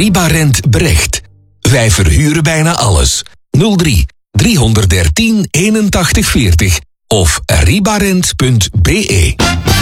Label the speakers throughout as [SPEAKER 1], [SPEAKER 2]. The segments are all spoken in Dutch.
[SPEAKER 1] Ribarent Brecht. Wij verhuren bijna alles. 03 313 81 40 of ribarent.be.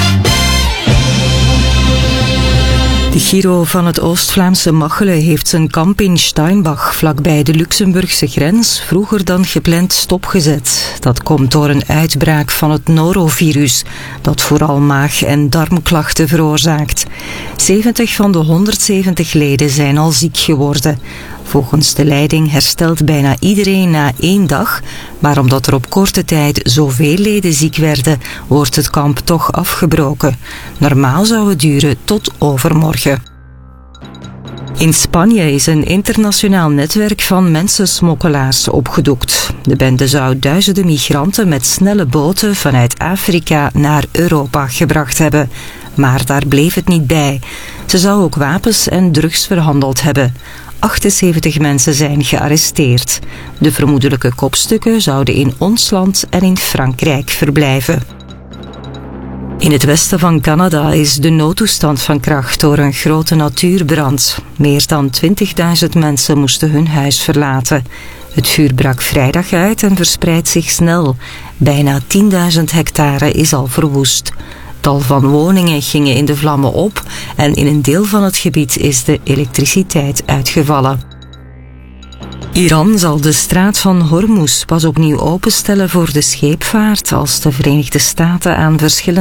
[SPEAKER 2] De Giro van het Oost-Vlaamse Machelen heeft zijn kamp in Steinbach, vlakbij de Luxemburgse grens, vroeger dan gepland stopgezet. Dat komt door een uitbraak van het norovirus, dat vooral maag- en darmklachten veroorzaakt. 70 van de 170 leden zijn al ziek geworden. Volgens de leiding herstelt bijna iedereen na 1 dag, maar omdat er op korte tijd zoveel leden ziek werden, wordt het kamp toch afgebroken. Normaal zou het duren tot overmorgen. In Spanje is een internationaal netwerk van mensensmokkelaars opgedoekt. De bende zou duizenden migranten met snelle boten vanuit Afrika naar Europa gebracht hebben. Maar daar bleef het niet bij. Ze zou ook wapens en drugs verhandeld hebben. 78 mensen zijn gearresteerd. De vermoedelijke kopstukken zouden in ons land en in Frankrijk verblijven. In het westen van Canada is de noodtoestand van kracht door een grote natuurbrand. Meer dan 20.000 mensen moesten hun huis verlaten. Het vuur brak vrijdag uit en verspreidt zich snel. Bijna 10.000 hectare is al verwoest. Tal van woningen gingen in de vlammen op en in een deel van het gebied is de elektriciteit uitgevallen. Iran zal de straat van Hormuz pas opnieuw openstellen voor de scheepvaart als de Verenigde Staten aan verschillende